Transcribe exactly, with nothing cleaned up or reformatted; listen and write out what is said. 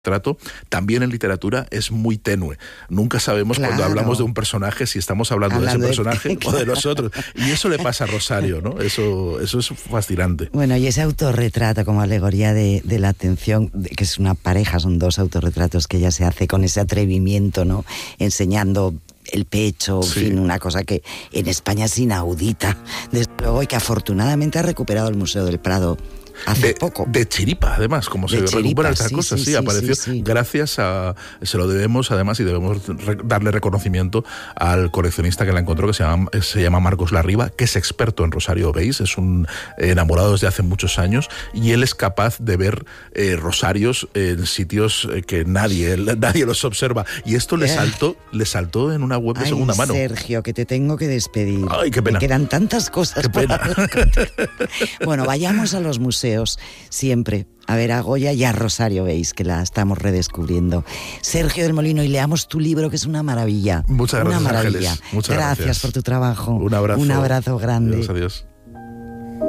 trato, también en literatura es muy tenue. Nunca sabemos claro. cuando hablamos de un personaje si estamos hablando, hablando de ese personaje de... o de nosotros. Y eso le pasa a Rosario, ¿no? Eso, eso es fascinante. Bueno, y ese autorretrato como alegoría de, de la atención, de, que es una pareja, son dos autorretratos que ella se hace con ese atrevimiento, ¿no? Enseñando el pecho, en sí. fin, una cosa que en España es inaudita, desde luego, y que afortunadamente ha recuperado el Museo del Prado hace de, poco. De chiripa, además, como de se chiripa, recupera esta sí, cosa, sí, sí, sí, apareció sí, sí. gracias a... Se lo debemos, además, y debemos re, darle reconocimiento al coleccionista que la encontró, que se llama, se llama Marcos Larriba, que es experto en Rosario Beis, es un enamorado desde hace muchos años, y él es capaz de ver eh, rosarios en sitios que nadie, nadie los observa. Y esto le saltó, le saltó en una web de Ay, segunda mano. Sergio, que te tengo que despedir. Ay, qué pena. Me quedan tantas cosas. Qué pena. Bueno, vayamos a los museos siempre a ver a Goya y a Rosario Beis, que la estamos redescubriendo. Sergio del Molino, y leamos tu libro, que es una maravilla. Muchas gracias, una maravilla. Ángeles. Muchas gracias. gracias por tu trabajo. Un abrazo. Un abrazo grande. Adiós, adiós.